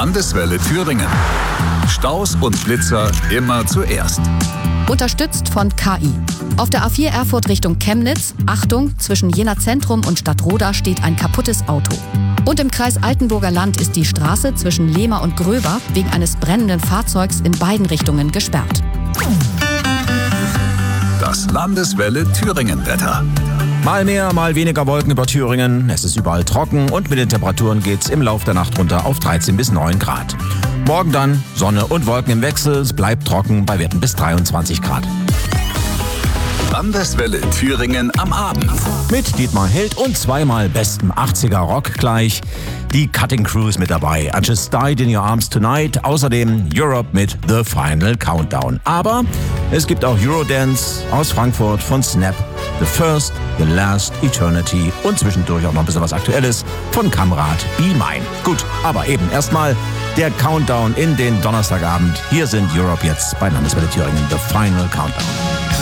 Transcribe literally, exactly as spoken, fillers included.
Landeswelle Thüringen. Staus und Blitzer immer zuerst. Unterstützt von K I. Auf der A vier Erfurt Richtung Chemnitz, Achtung, zwischen Jena Zentrum und Stadtroda steht ein kaputtes Auto. Und im Kreis Altenburger Land ist die Straße zwischen Lehmer und Gröber wegen eines brennenden Fahrzeugs in beiden Richtungen gesperrt. Das Landeswelle Thüringen-Wetter. Mal mehr, mal weniger Wolken über Thüringen. Es ist überall trocken und mit den Temperaturen geht's im Laufe der Nacht runter auf dreizehn bis neun Grad. Morgen dann Sonne und Wolken im Wechsel. Es bleibt trocken bei Werten bis dreiundzwanzig Grad. Landeswelle Thüringen am Abend. Mit Dietmar Held und zweimal bestem achtziger Rock gleich. Die Cutting Crew ist mit dabei. I Just Died in Your Arms Tonight. Außerdem Europe mit The Final Countdown. Aber es gibt auch Eurodance aus Frankfurt von Snap. The First, The Last, Eternity und zwischendurch auch noch ein bisschen was Aktuelles von Kamrat Be Mine. Gut, aber eben erstmal der Countdown in den Donnerstagabend. Hier sind Europe jetzt bei Landeswelle Thüringen. The Final Countdown.